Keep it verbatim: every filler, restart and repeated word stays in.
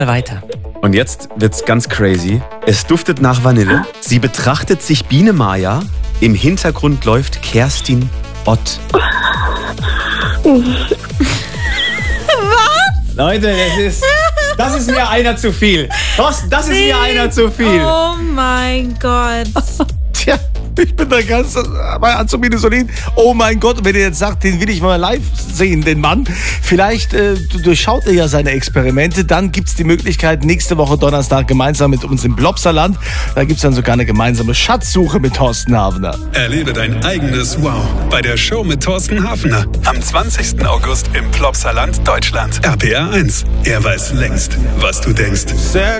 Weiter. Und jetzt wird's ganz crazy. Es duftet nach Vanille. Sie betrachtet sich Biene Maya. Im Hintergrund läuft Kerstin Ott. Was? Leute, das ist, das ist mir einer zu viel. Thorsten, das ist mir einer zu viel. Oh mein Gott. Tja, ich bin da ganz bei Azubine Solin. Oh mein Gott, wenn ihr jetzt sagt, den will ich mal live sehen, den Mann. Vielleicht äh, durchschaut er ja seine Experimente. Dann gibt es die Möglichkeit, nächste Woche Donnerstag gemeinsam mit uns im Plopsaland. Da gibt es dann sogar eine gemeinsame Schatzsuche mit Thorsten Hafner. Erlebe dein eigenes Wow bei der Show mit Thorsten Hafner. Am zwanzigsten August im Plopsaland, Deutschland. R P R eins. Er weiß längst, was du denkst. Sehr